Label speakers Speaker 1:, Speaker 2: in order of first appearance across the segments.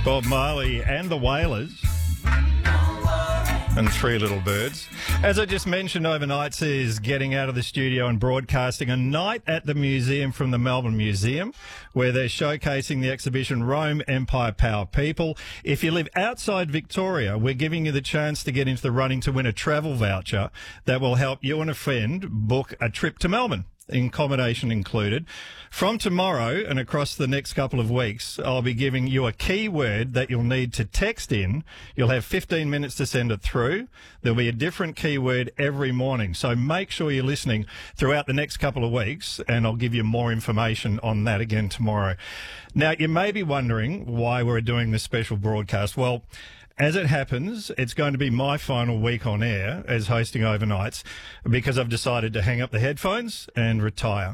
Speaker 1: Bob Marley and the Wailers and Three Little Birds. As I just mentioned, Overnights is getting out of the studio and broadcasting a night at the museum from the Melbourne Museum, where they're showcasing the exhibition Rome, Empire, Power, People. If you live outside Victoria, we're giving you the chance to get into the running to win a travel voucher that will help you and a friend book a trip to Melbourne, accommodation included. From tomorrow and across the next couple of weeks, I'll be giving you a keyword that you'll need to text in. You'll have 15 minutes to send it through. There'll be a different keyword every morning. So make sure you're listening throughout the next couple of weeks, and I'll give you more information on that again tomorrow. Now, you may be wondering why we're doing this special broadcast. Well, as it happens, it's going to be my final week on air as hosting Overnights because I've decided to hang up the headphones and retire.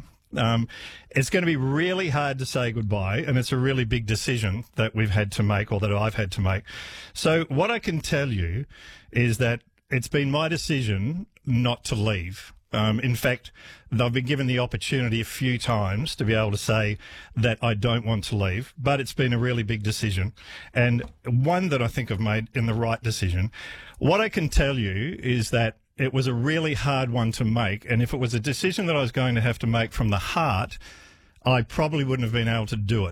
Speaker 1: It's going to be really hard to say goodbye, and it's a really big decision that we've had to make, or that I've had to make. So what I can tell you is that it's been my decision not to leave. In fact, I've been given the opportunity a few times to be able to say that I don't want to leave, but it's been a really big decision, and one that I think I've made in the right decision. What I can tell you is that it was a really hard one to make, and if it was a decision that I was going to have to make from the heart, I probably wouldn't have been able to do it.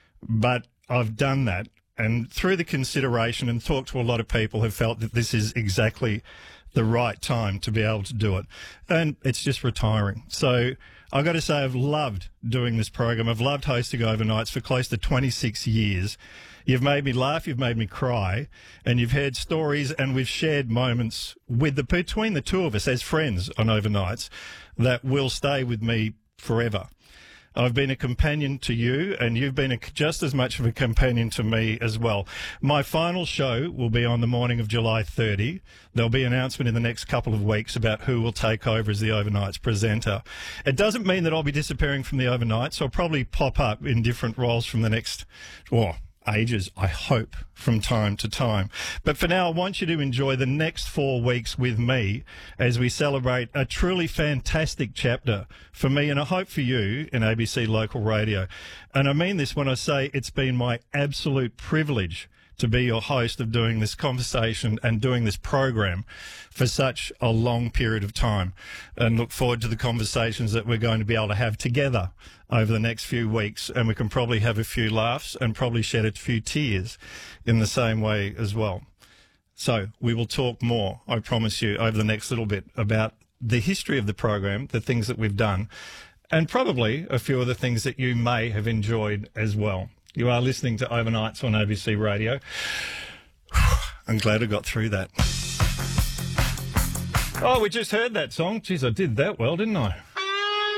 Speaker 1: But I've done that, and through the consideration and talked to a lot of people, have felt that this is exactly the right time to be able to do it. And it's just retiring. So I've got to say, I've loved doing this program. I've loved hosting Overnights for close to 26 years. You've made me laugh, you've made me cry, and you've heard stories, and we've shared moments between the two of us as friends on Overnights that will stay with me forever. I've been a companion to you, and you've been just as much of a companion to me as well. My final show will be on the morning of July 30. There'll be an announcement in the next couple of weeks about who will take over as the Overnights presenter. It doesn't mean that I'll be disappearing from the Overnights. I'll probably pop up in different roles from the next, ages, I hope, from time to time. But for now, I want you to enjoy the next 4 weeks with me as we celebrate a truly fantastic chapter for me, and I hope for you, in ABC Local Radio. And I mean this when I say it's been my absolute privilege to be your host of doing this conversation and doing this program for such a long period of time, and look forward to the conversations that we're going to be able to have together over the next few weeks, and we can probably have a few laughs and probably shed a few tears in the same way as well. So we will talk more, I promise you, over the next little bit about the history of the program, the things that we've done, and probably a few of the things that you may have enjoyed as well. You are listening to Overnights on ABC Radio. I'm glad I got through that. Oh, we just heard that song. Geez, I did that well, didn't I?